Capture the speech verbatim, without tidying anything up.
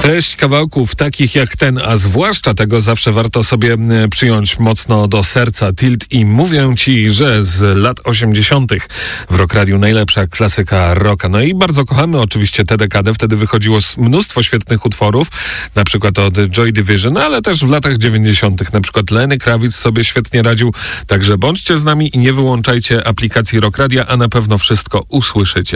Treść kawałków takich jak ten, a zwłaszcza tego zawsze warto sobie przyjąć mocno do serca. Tilt i mówię ci, że z lat osiemdziesiątych w Rock Radiu najlepsza klasyka rocka. No i bardzo kochamy oczywiście tę dekadę. Wtedy wychodziło mnóstwo świetnych utworów, na przykład od Joy Division, ale też w latach dziewięćdziesiątych na przykład Lenny Kravitz sobie świetnie radził. Także bądźcie z nami i nie wyłączajcie aplikacji Rock Radia, a na pewno wszystko usłyszycie.